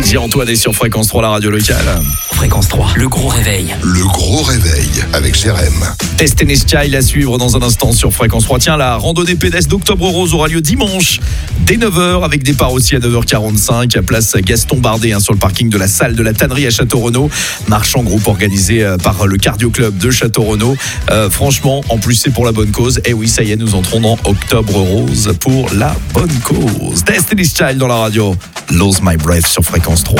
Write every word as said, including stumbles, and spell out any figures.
D J Antoine est sur Fréquence trois, la radio locale. Fréquence trois, le gros réveil. Le gros réveil avec Jérém. Destiny's Child à suivre dans un instant sur Fréquence trois. Tiens, la randonnée pédestre d'Octobre Rose aura lieu dimanche dès neuf heures avec départ aussi à neuf heures quarante-cinq à place Gaston Bardet hein, sur le parking de la salle de la Tannerie à Château-Renaud. Marche en groupe organisé euh, par le Cardio Club de Château-Renaud. Euh, franchement, en plus c'est pour la bonne cause. Et oui, ça y est, nous entrons dans Octobre Rose pour la bonne cause. Destiny's Child dans la radio. Lose My Breath sur Fréquence trois.